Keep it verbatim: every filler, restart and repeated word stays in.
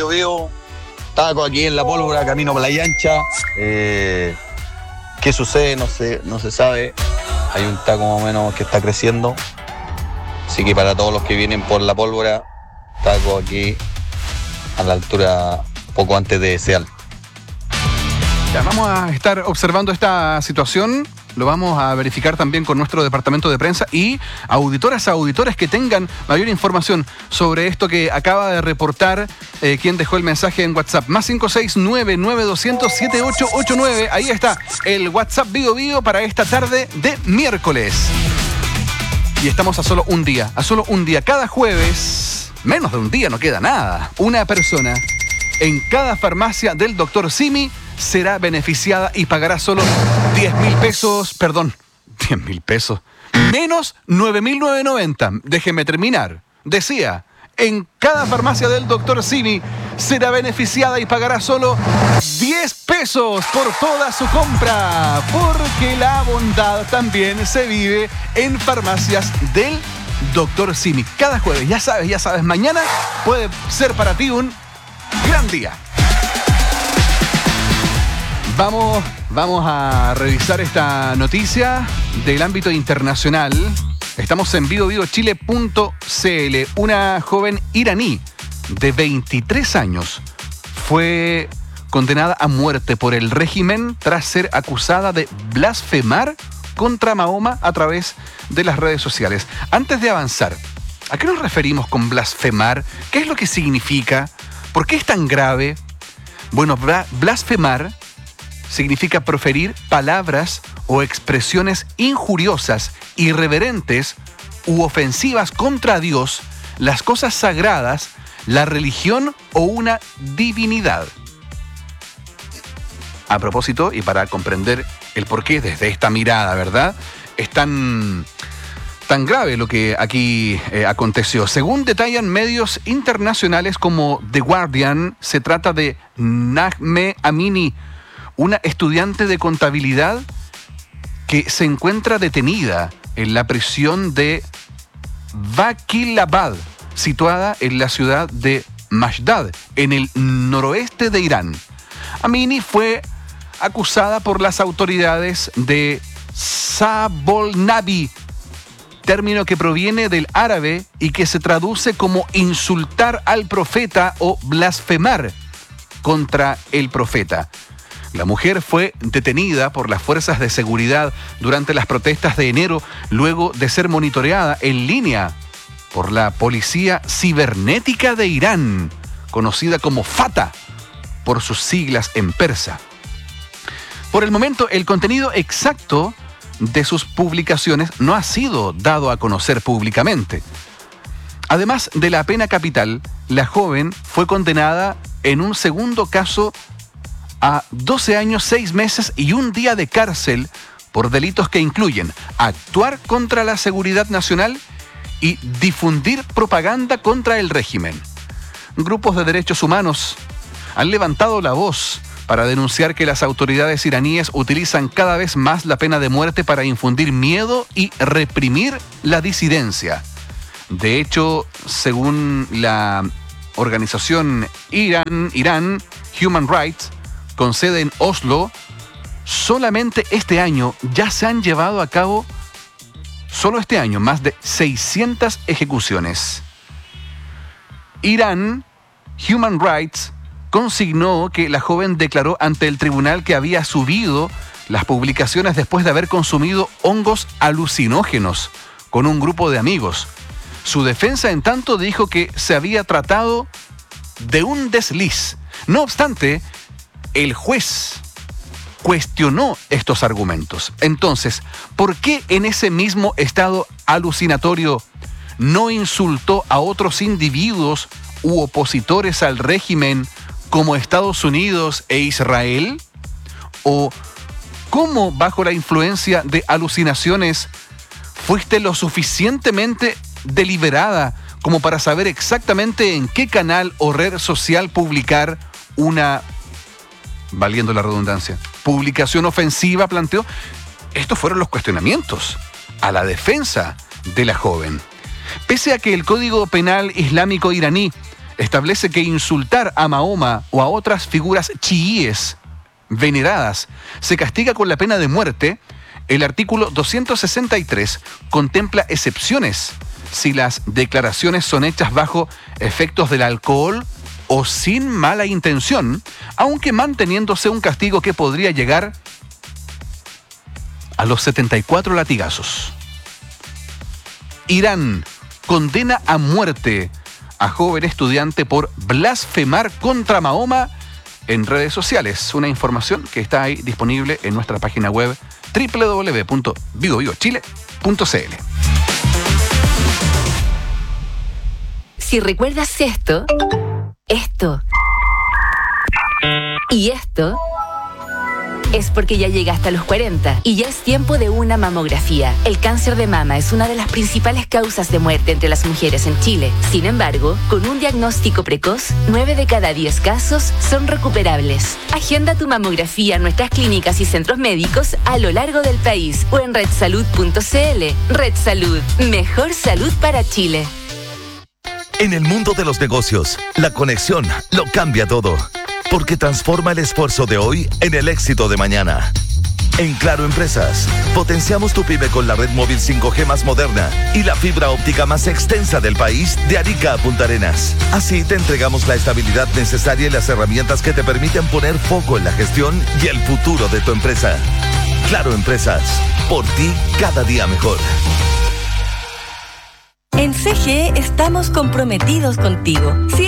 Biobío. Taco aquí en la pólvora, camino Playa Ancha. Eh, ¿Qué sucede? No se, no se sabe. Hay un taco más o menos que está creciendo. Así que para todos los que vienen por la pólvora, taco aquí a la altura poco antes de Seal. Ya, vamos a estar observando esta situación. Lo vamos a verificar también con nuestro departamento de prensa y auditoras, auditores que tengan mayor información sobre esto que acaba de reportar eh, quien dejó el mensaje en WhatsApp. Más cinco seis nueve nueve dos cero cero siete ocho ocho nueve. Ahí está el WhatsApp Bio Bio para esta tarde de miércoles. Y estamos a solo un día, a solo un día. Cada jueves, menos de un día, no queda nada. Una persona en cada farmacia del doctor Simi será beneficiada y pagará solo diez mil pesos, perdón, diez mil pesos, menos nueve mil novecientos noventa. Déjeme terminar. Decía, en cada farmacia del doctor Simi será beneficiada y pagará solo diez pesos por toda su compra, porque la bondad también se vive en farmacias del doctor Simi. Cada jueves, ya sabes, ya sabes, mañana puede ser para ti un gran día. Vamos, vamos a revisar esta noticia del ámbito internacional. Estamos en bio bio chile punto c l. Una joven iraní de veintitrés años fue condenada a muerte por el régimen tras ser acusada de blasfemar contra Mahoma a través de las redes sociales. Antes de avanzar, ¿a qué nos referimos con blasfemar? ¿Qué es lo que significa? ¿Por qué es tan grave? Bueno, blasfemar significa proferir palabras o expresiones injuriosas, irreverentes u ofensivas contra Dios, las cosas sagradas, la religión o una divinidad. A propósito, y para comprender el porqué desde esta mirada, ¿verdad? Es tan, tan grave lo que aquí eh, aconteció. Según detallan medios internacionales como The Guardian, se trata de Najme Amini, una estudiante de contabilidad que se encuentra detenida en la prisión de Vakilabad, situada en la ciudad de Mashdad, en el noroeste de Irán. Amini fue acusada por las autoridades de Sabolnabi, término que proviene del árabe y que se traduce como insultar al profeta o blasfemar contra el profeta. La mujer fue detenida por las fuerzas de seguridad durante las protestas de enero, luego de ser monitoreada en línea por la Policía Cibernética de Irán, conocida como FATA por sus siglas en persa. Por el momento, el contenido exacto de sus publicaciones no ha sido dado a conocer públicamente. Además de la pena capital, la joven fue condenada en un segundo caso a doce años, seis meses y un día de cárcel por delitos que incluyen actuar contra la seguridad nacional y difundir propaganda contra el régimen. Grupos de derechos humanos han levantado la voz para denunciar que las autoridades iraníes utilizan cada vez más la pena de muerte para infundir miedo y reprimir la disidencia. De hecho, según la organización Iran, Iran Human Rights, con sede en Oslo, solamente este año ya se han llevado a cabo, solo este año, más de seiscientas ejecuciones. Iran Human Rights consignó que la joven declaró ante el tribunal que había subido las publicaciones después de haber consumido hongos alucinógenos con un grupo de amigos. Su defensa, en tanto, dijo que se había tratado de un desliz. No obstante, el juez cuestionó estos argumentos. Entonces, ¿por qué en ese mismo estado alucinatorio no insultó a otros individuos u opositores al régimen como Estados Unidos e Israel? ¿O cómo, bajo la influencia de alucinaciones, fuiste lo suficientemente deliberada como para saber exactamente en qué canal o red social publicar una, valiendo la redundancia, publicación ofensiva? Planteó. Estos fueron los cuestionamientos a la defensa de la joven. Pese a que el Código Penal Islámico iraní establece que insultar a Mahoma o a otras figuras chiíes veneradas se castiga con la pena de muerte. El artículo doscientos sesenta y tres contempla excepciones si las declaraciones son hechas bajo efectos del alcohol o sin mala intención, aunque manteniéndose un castigo que podría llegar a los setenta y cuatro latigazos. Irán condena a muerte a joven estudiante por blasfemar contra Mahoma en redes sociales. Una información que está ahí disponible en nuestra página web doble u doble u doble u punto vigo vigo chile punto c l. Si recuerdas esto, esto y esto, es porque ya llegaste a los cuarenta y ya es tiempo de una mamografía. El cáncer de mama es una de las principales causas de muerte entre las mujeres en Chile. Sin embargo, con un diagnóstico precoz, nueve de cada diez casos son recuperables. Agenda tu mamografía en nuestras clínicas y centros médicos a lo largo del país o en red salud punto c l. Red Salud, mejor salud para Chile. En el mundo de los negocios, la conexión lo cambia todo, porque transforma el esfuerzo de hoy en el éxito de mañana. En Claro Empresas, potenciamos tu pyme con la red móvil cinco G más moderna y la fibra óptica más extensa del país, de Arica a Punta Arenas. Así te entregamos la estabilidad necesaria y las herramientas que te permiten poner foco en la gestión y el futuro de tu empresa. Claro Empresas, por ti cada día mejor. En C G E estamos comprometidos contigo.